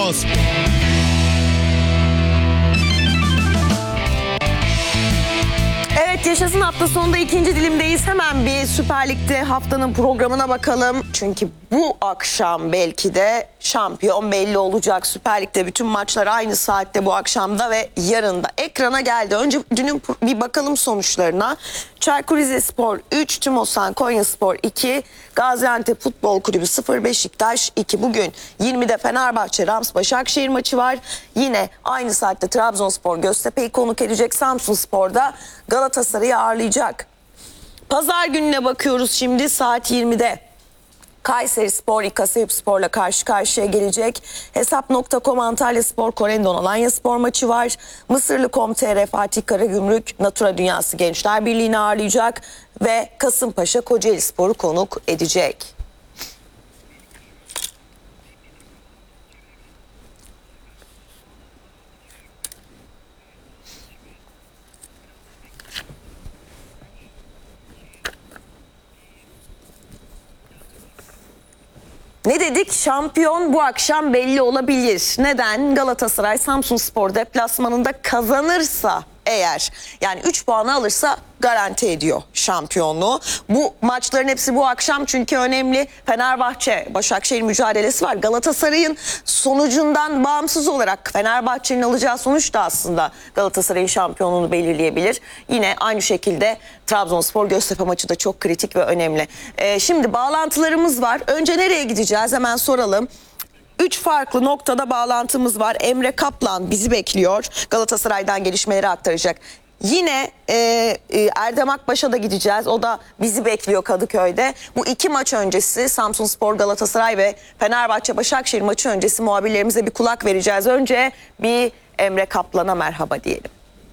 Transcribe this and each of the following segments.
Trabzonspor. Evet, yaşasın hafta sonunda ikinci dilimdeyiz. Hemen bir Süper Lig'de haftanın programına bakalım. Çünkü bu akşam belki de şampiyon belli olacak. Süper Lig'de bütün maçlar aynı saatte bu akşamda ve yarın da ekrana geldi. Önce dünün bir bakalım sonuçlarına. Çaykur Rizespor 3, Tümosan Konyaspor 2, Gaziantep Futbol Kulübü 0, Beşiktaş 2. Bugün 20'de Fenerbahçe Rams Başakşehir maçı var. Yine aynı saatte Trabzonspor Göztepe'yi konuk edecek. Samsunspor'da Galatasaray'ı ağırlayacak. Pazar gününe bakıyoruz şimdi saat 20'de. Kayserispor İKASEYPSpor'la karşı karşıya gelecek. Hesap.com Antalyaspor Korendon Alanyaspor maçı var. Mısırlı.com.tr Fatih Karagümrük Natura Dünyası Gençler Birliği'ni ağırlayacak ve Kasımpaşa Kocaelispor'u konuk edecek. Ne dedik? Şampiyon bu akşam belli olabilir. Neden? Galatasaray Samsunspor deplasmanında kazanırsa eğer, yani 3 puanı alırsa garanti ediyor şampiyonluğu. Bu maçların hepsi bu akşam çünkü önemli. Fenerbahçe Başakşehir mücadelesi var. Galatasaray'ın sonucundan bağımsız olarak Fenerbahçe'nin alacağı sonuç da aslında Galatasaray'ın şampiyonluğunu belirleyebilir. Yine aynı şekilde Trabzonspor Göztepe maçı da çok kritik ve önemli. Şimdi bağlantılarımız var. Önce nereye gideceğiz? Hemen soralım. 3 farklı noktada bağlantımız var. Emre Kaplan bizi bekliyor. Galatasaray'dan gelişmeleri aktaracak. Yine Erdem Akbaş'a da gideceğiz. O da bizi bekliyor Kadıköy'de. Bu iki maç öncesi Samsunspor Galatasaray ve Fenerbahçe Başakşehir maçı öncesi muhabirlerimize bir kulak vereceğiz. Önce bir Emre Kaplan'a merhaba diyelim.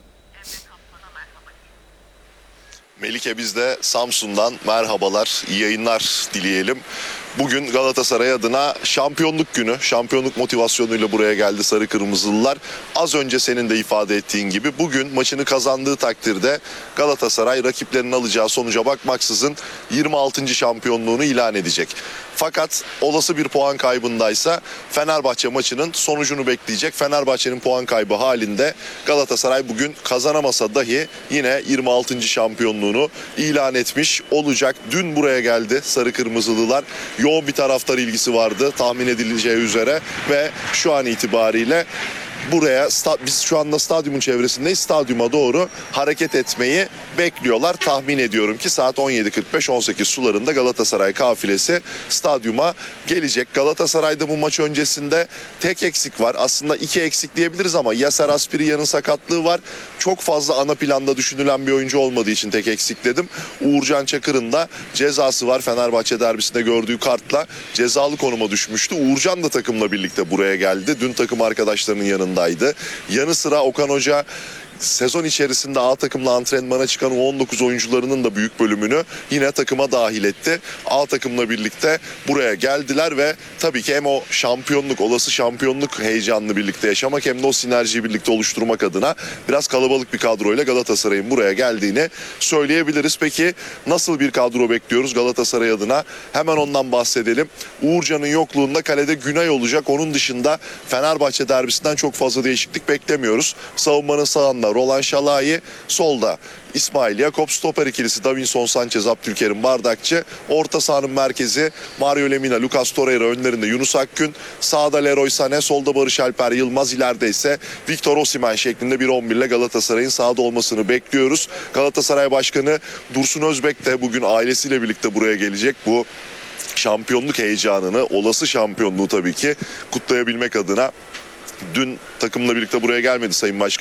Melike, biz de Samsun'dan merhabalar, iyi yayınlar dileyelim. Bugün Galatasaray adına şampiyonluk günü, şampiyonluk motivasyonuyla buraya geldi Sarı Kırmızılılar. Az önce senin de ifade ettiğin gibi bugün maçını kazandığı takdirde Galatasaray rakiplerinin alacağı sonuca bakmaksızın 26. şampiyonluğunu ilan edecek. Fakat olası bir puan kaybındaysa Fenerbahçe maçının sonucunu bekleyecek. Fenerbahçe'nin puan kaybı halinde Galatasaray bugün kazanamasa dahi yine 26. şampiyonluğunu ilan etmiş olacak. Dün buraya geldi Sarı Kırmızılılar. Yoğun bir taraftar ilgisi vardı tahmin edileceği üzere ve şu an itibariyle buraya, biz şu anda stadyumun çevresindeyiz, stadyuma doğru hareket etmeyi bekliyorlar. Tahmin ediyorum ki saat 17.45-18 sularında Galatasaray kafilesi stadyuma gelecek. Galatasaray'da bu maç öncesinde tek eksik var. Aslında iki eksik diyebiliriz ama Yaser Aspiriyan'ın sakatlığı var. Çok fazla ana planda düşünülen bir oyuncu olmadığı için tek eksik dedim. Uğurcan Çakır'ın da cezası var. Fenerbahçe derbisinde gördüğü kartla cezalı konuma düşmüştü. Uğurcan da takımla birlikte buraya geldi. Dün takım arkadaşlarının yanındaydı. Yanı sıra Okan Hoca sezon içerisinde A takımla antrenmana çıkan U19 oyuncularının da büyük bölümünü yine takıma dahil etti. A takımla birlikte buraya geldiler ve tabii ki hem o şampiyonluk, olası şampiyonluk heyecanını birlikte yaşamak hem de o sinerjiyi birlikte oluşturmak adına biraz kalabalık bir kadroyla Galatasaray'ın buraya geldiğini söyleyebiliriz. Peki nasıl bir kadro bekliyoruz Galatasaray adına? Hemen ondan bahsedelim. Uğurcan'ın yokluğunda kalede Günay olacak. Onun dışında Fenerbahçe derbisinden çok fazla değişiklik beklemiyoruz. Savunmanın sağında Roland Şalai, solda İsmail Yakup, stoper ikilisi Davinson Sanchez, Abdülkerim Bardakçı, orta sahanın merkezi Mario Lemina, Lucas Torreira, önlerinde Yunus Akgün, sağda Leroy Sané, solda Barış Alper Yılmaz, ileride ise Victor Osimhen şeklinde bir 11 ile Galatasaray'ın sahada olmasını bekliyoruz. Galatasaray Başkanı Dursun Özbek de bugün ailesiyle birlikte buraya gelecek. Bu şampiyonluk heyecanını, olası şampiyonluğu tabii ki kutlayabilmek adına. Dün takımla birlikte buraya gelmedi Sayın Başkan.